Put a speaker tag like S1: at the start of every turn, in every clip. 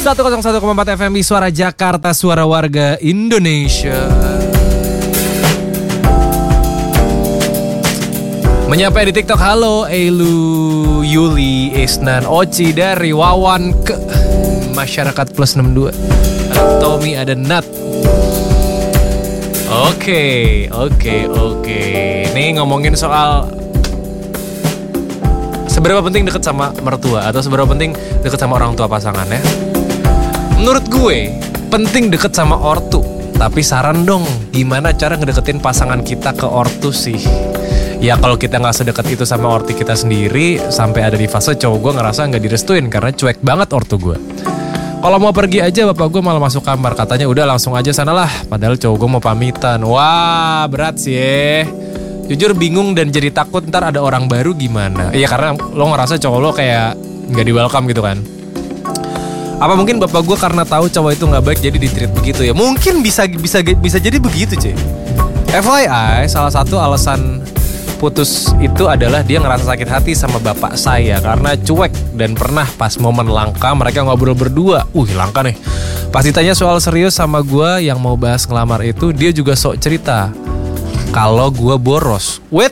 S1: 101,4 FM Suara Jakarta, suara warga Indonesia. Menyapa di TikTok, halo Elu, Yuli, Isnan, Oci dari Wawan ke Masyarakat Plus 62. Ada Tommy, ada Nat. Oke. Nih ngomongin soal seberapa penting deket sama mertua atau seberapa penting deket sama orang tua pasangan ya. Menurut gue penting deket sama ortu. Tapi saran dong, gimana cara ngedeketin pasangan kita ke ortu sih? Ya kalau kita gak sedekat itu sama ortu kita sendiri, sampai ada di fase cowok gue ngerasa gak direstuin karena cuek banget ortu gue. Kalau mau pergi aja bapak gue malah masuk kamar, katanya udah langsung aja sanalah. Padahal cowok gue mau pamitan. Wah berat sih ya. Jujur bingung dan jadi takut ntar ada orang baru gimana. Iya karena lo ngerasa cowok lo kayak gak di welcome gitu kan. Apa mungkin bapak gue karena tahu cowok itu gak baik jadi di-treat begitu ya? Mungkin bisa jadi begitu cuy. FYI, salah satu alasan putus itu adalah dia ngerasa sakit hati sama bapak saya karena cuek, dan pernah pas momen langka mereka ngobrol berdua. Langka nih. Pas ditanya soal serius sama gue yang mau bahas ngelamar itu, dia juga sok cerita kalau gue boros. Wait,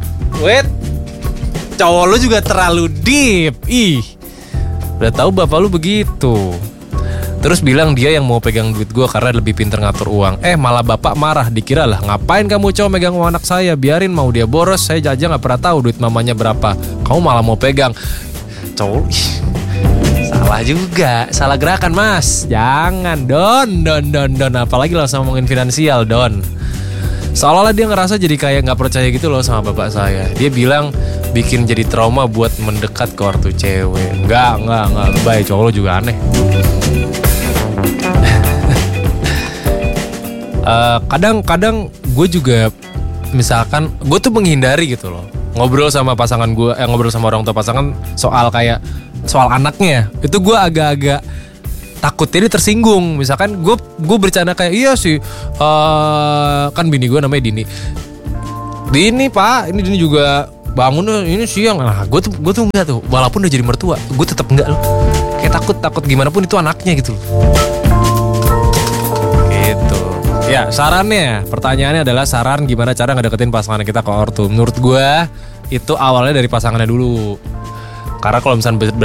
S1: cowok lu juga terlalu deep. Udah tahu bapak lu begitu. Terus bilang dia yang mau pegang duit gue karena lebih pintar ngatur uang. Malah bapak marah, dikira lah ngapain kamu cowok megang uang anak saya, biarin mau dia boros, saya aja gak pernah tahu duit mamanya berapa, kamu malah mau pegang. Cowok, salah juga, salah gerakan mas. Jangan, don. Apalagi langsung ngomongin finansial, don. Seolah-olah dia ngerasa jadi kayak gak percaya gitu loh sama bapak saya. Dia bilang bikin jadi trauma buat mendekat ke ortu cewek. Enggak, lebay, cowok lo juga aneh. Kadang gue juga misalkan gue tuh menghindari gitu loh ngobrol sama pasangan gue, ngobrol sama orang tua pasangan soal anaknya. Itu gue agak-agak takutnya dia tersinggung. Misalkan gue bercanda kayak iya sih, kan bini gue namanya Dini pak, ini Dini juga bangun ini siang. Nah gue tuh enggak tuh, walaupun udah jadi mertua gue tetap enggak loh, kayak takut gimana pun itu anaknya gitu loh. Gitu. Ya sarannya, pertanyaannya adalah saran gimana cara ngedeketin pasangan kita ke ortu. Menurut gue itu awalnya dari pasangannya dulu. Karena kalau misalnya